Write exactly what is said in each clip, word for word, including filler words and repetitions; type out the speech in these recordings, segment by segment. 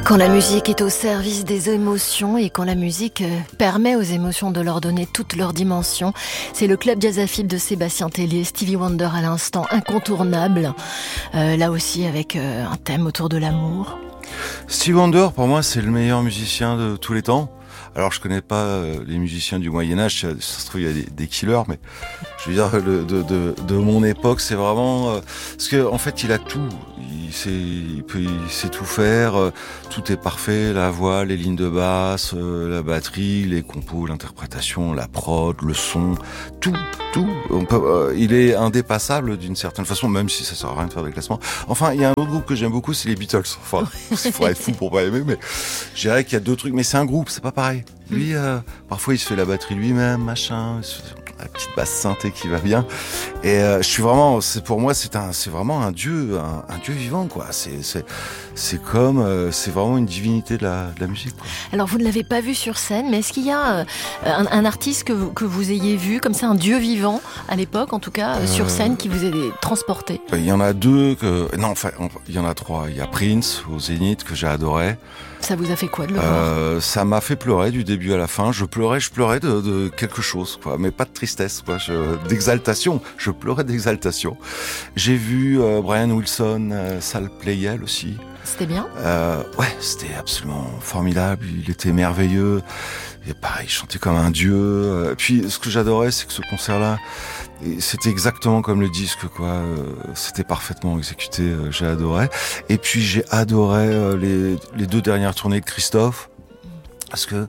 Quand la musique est au service des émotions et quand la musique permet aux émotions de leur donner toutes leurs dimensions, c'est le club Jazz Afib de Sébastien Tellier, Stevie Wonder à l'instant, incontournable, euh, là aussi avec euh, un thème autour de l'amour. Stevie Wonder, pour moi, c'est le meilleur musicien de tous les temps. Alors, je connais pas euh, les musiciens du Moyen-Âge, ça, ça se trouve, il y a des, des killers, mais je veux dire, le, de, de, de mon époque, c'est vraiment... Euh, parce que en fait, il a tout. Il sait, il peut, il sait tout faire. Euh, tout est parfait, la voix, les lignes de basse, euh, la batterie, les compos, l'interprétation, la prod, le son, tout, tout. On peut, euh, il est indépassable d'une certaine façon, même si ça sert à rien de faire des classements. Enfin, il y a un autre groupe que j'aime beaucoup, c'est les Beatles. Enfin, il faudrait être fou pour pas aimer, mais je dirais qu'il y a deux trucs. Mais c'est un groupe, c'est pas pareil. Lui, euh, parfois, il se fait la batterie lui-même, machin, la petite basse synthé qui va bien. Et euh, je suis vraiment, c'est pour moi, c'est un, c'est vraiment un dieu, un, un dieu vivant, quoi. C'est, c'est, c'est comme, euh, c'est vraiment une divinité de la, de la musique, quoi. Alors, vous ne l'avez pas vu sur scène, mais est-ce qu'il y a euh, un, un artiste que vous, que vous ayez vu, comme ça, un dieu vivant, à l'époque, en tout cas, euh, sur scène, qui vous ait transporté? Il y en a deux que, non, enfin, il y en a trois. Il y a Prince au Zénith que j'ai adoré. Ça vous a fait quoi de le euh, voir? Ça m'a fait pleurer du début à la fin. Je pleurais, je pleurais de, de quelque chose, quoi, mais pas de tristesse, quoi, je, d'exaltation. Je pleurais d'exaltation. J'ai vu euh, Brian Wilson, euh, Sal Playel aussi. C'était bien? euh, Ouais, c'était absolument formidable. Il était merveilleux. Et pareil, il chantait comme un dieu. Et puis, ce que j'adorais, c'est que ce concert-là, c'était exactement comme le disque, quoi. C'était parfaitement exécuté. J'ai adoré. Et puis, j'ai adoré les, les deux dernières tournées de Christophe. Parce que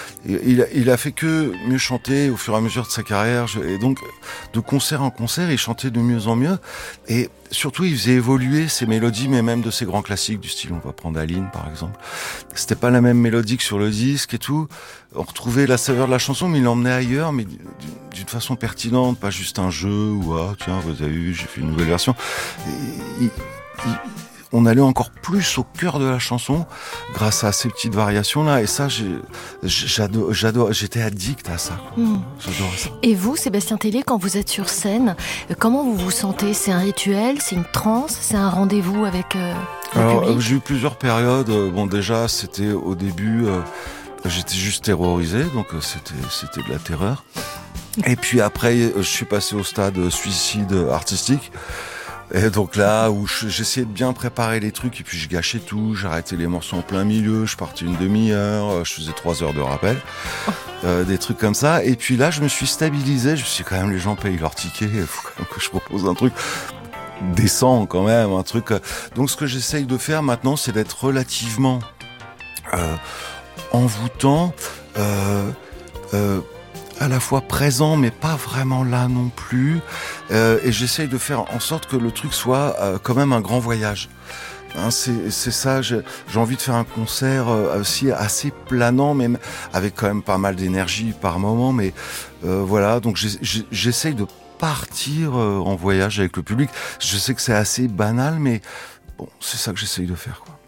il a, il a fait que mieux chanter au fur et à mesure de sa carrière. Et donc, de concert en concert, il chantait de mieux en mieux. Et surtout, il faisait évoluer ses mélodies, mais même de ses grands classiques du style, on va prendre Aline, par exemple. C'était pas la même mélodie que sur le disque et tout. On retrouvait la saveur de la chanson, mais il l'emmenait ailleurs, mais d'une façon pertinente, pas juste un jeu ou ah, tiens, vous avez vu, j'ai fait une nouvelle version. Et, il, il, on allait encore plus au cœur de la chanson grâce à ces petites variations-là. Et ça, j'ai, j'adore, j'adore, j'étais addict à ça. Mmh. J'adore ça. Et vous, Sébastien Tellier, quand vous êtes sur scène, comment vous vous sentez? C'est un rituel? C'est une transe? C'est un rendez-vous avec euh, le Alors, public? J'ai eu plusieurs périodes. Bon, déjà, c'était au début, euh, j'étais juste terrorisé, donc euh, c'était, c'était de la terreur. Et puis après, je suis passé au stade suicide artistique. Et donc là, où j'essayais de bien préparer les trucs, et puis je gâchais tout, j'arrêtais les morceaux en plein milieu, je partais une demi-heure, je faisais trois heures de rappel, euh, des trucs comme ça. Et puis là, je me suis stabilisé, je me suis dit, quand même, les gens payent leur ticket, il faut quand même que je propose un truc décent quand même, un truc. Donc ce que j'essaye de faire maintenant, c'est d'être relativement euh, envoûtant, euh, euh, à la fois présent mais pas vraiment là non plus, euh, et j'essaye de faire en sorte que le truc soit euh, quand même un grand voyage. Hein, c'est, c'est ça, j'ai, j'ai envie de faire un concert euh, aussi assez planant, même avec quand même pas mal d'énergie par moment, mais euh, voilà, donc j'ai, j'ai, j'essaye de partir euh, en voyage avec le public. Je sais que c'est assez banal, mais bon, c'est ça que j'essaye de faire, quoi.